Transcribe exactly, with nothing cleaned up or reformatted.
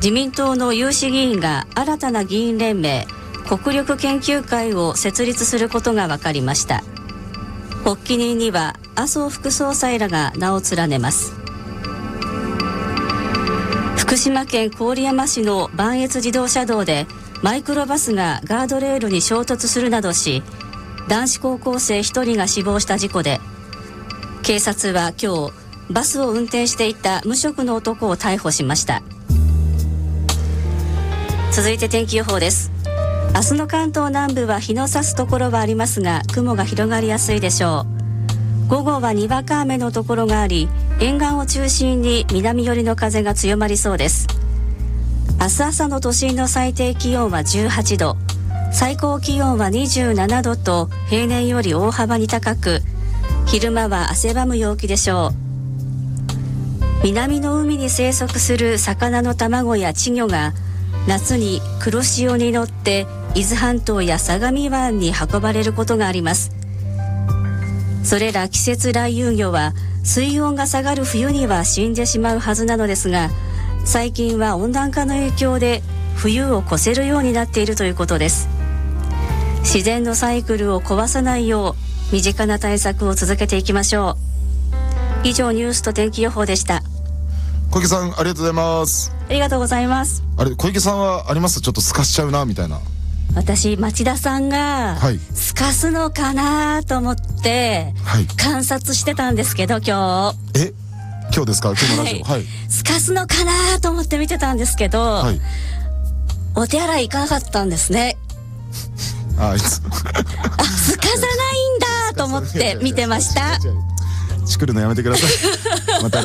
自民党の有志議員が新たな議員連盟国力研究会を設立することが分かりました。発起人には麻生副総裁らが名を連ねます。福島県郡山市の磐越自動車道でマイクロバスがガードレールに衝突するなどし、男子高校生ひとりが死亡した事故で、警察は今日バスを運転していた無職の男を逮捕しました。続いて天気予報です。明日の関東南部は日の差すところはありますが、雲が広がりやすいでしょう。午後はにわか雨のところがあり、沿岸を中心に南寄りの風が強まりそうです。明日朝の都心の最低気温はじゅうはちど、最高気温はにじゅうななどと平年より大幅に高く、昼間は汗ばむ陽気でしょう。南の海に生息する魚の卵や稚魚が夏に黒潮に乗って伊豆半島や相模湾に運ばれることがあります。それら季節来遊魚は水温が下がる冬には死んでしまうはずなのですが、最近は温暖化の影響で冬を越せるようになっているということです。自然のサイクルを壊さないよう身近な対策を続けていきましょう。以上、ニュースと天気予報でした。 小池さん、ありがとうございます。 ありがとうございます。 あれ、小池さんはあります？ちょっと透かしちゃうなみたいな。 私、町田さんが透かすのかなと思って観察してたんですけど、今日え今日ですか？今日のラジオ、はい、 透かすのかなと思って見てたんですけど、はい、お手洗い行かなかったんですね。 あ、いつあ、透かさないんだと思って見てました。 チクるのやめてください。また